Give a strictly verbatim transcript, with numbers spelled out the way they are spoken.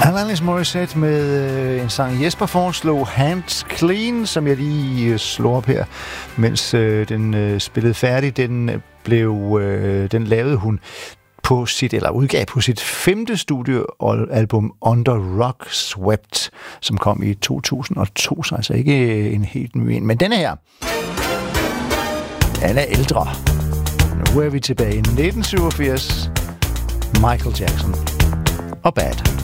Alanis Morissette med øh, en sang, Jesper foreslog, Hands Clean, som jeg lige øh, slår op her, mens øh, den øh, spillede færdig. Den blev, øh, den lavede hun på sit, eller udgav på sit femte studiealbum Under Rock Swept, som kom i to tusind og to, så altså ikke en helt ny en. Men denne her, den er ældre. Nu er vi tilbage i nitten syvogfirs. Michael Jackson og Bad.